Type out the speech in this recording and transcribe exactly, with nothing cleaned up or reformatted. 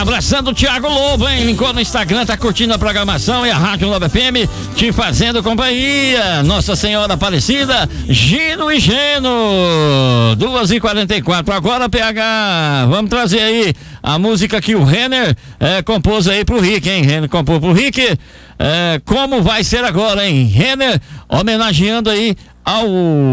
abraçando o Thiago Lobo, hein? Lincoln no Instagram, tá curtindo a programação e a Rádio Nova F M, te fazendo companhia. Nossa Senhora Aparecida, Gino e Geno, duas e quarenta e quatro. Agora, P H, vamos trazer aí a música que o Renner é, compôs aí pro Rick, hein? Renner compôs pro Rick. É, como vai ser agora, hein? Renner homenageando aí ao